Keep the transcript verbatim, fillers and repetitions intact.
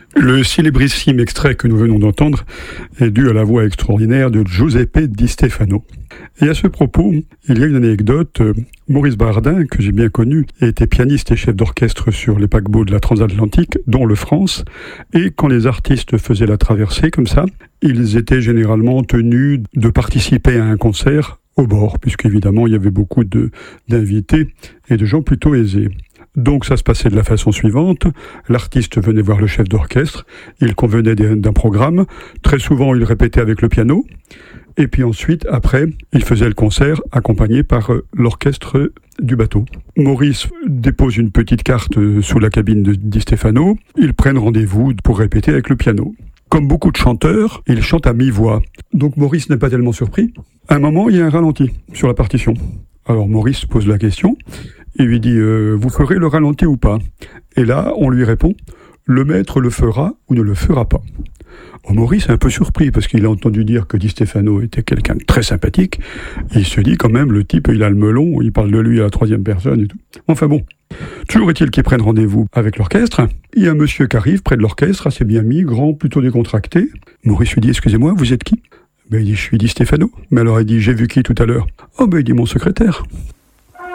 Le célébrissime extrait que nous venons d'entendre est dû à la voix extraordinaire de Giuseppe Di Stefano. Et à ce propos, il y a une anecdote. Maurice Bardin, que j'ai bien connu, était pianiste et chef d'orchestre sur les paquebots de la transatlantique, dont le France. Et quand les artistes faisaient la traversée comme ça, ils étaient généralement tenus de participer à un concert au bord, puisqu'évidemment il y avait beaucoup de, d'invités et de gens plutôt aisés. Donc ça se passait de la façon suivante, l'artiste venait voir le chef d'orchestre, il convenait d'un programme, très souvent il répétait avec le piano, et puis ensuite, après, il faisait le concert accompagné par l'orchestre du bateau. Maurice dépose une petite carte sous la cabine de Di Stefano, ils prennent rendez-vous pour répéter avec le piano. Comme beaucoup de chanteurs, il chante à mi-voix, donc Maurice n'est pas tellement surpris. À un moment, il y a un ralenti sur la partition. Alors Maurice pose la question, il lui dit euh, « Vous ferez le ralenti ou pas ?» Et là, on lui répond « Le maître le fera ou ne le fera pas ?» Oh, Maurice est un peu surpris parce qu'il a entendu dire que Di Stefano était quelqu'un de très sympathique. Il se dit quand même, le type, il a le melon, il parle de lui à la troisième personne et tout. Enfin bon, toujours est-il qu'ils prennent rendez-vous avec l'orchestre. Il y a un monsieur qui arrive près de l'orchestre, assez bien mis, grand, plutôt décontracté. Maurice lui dit « Excusez-moi, vous êtes qui ?» Ben, il dit « Je suis Di Stefano. » Mais alors il dit « J'ai vu qui tout à l'heure ?»« Oh ben il dit « Mon secrétaire. »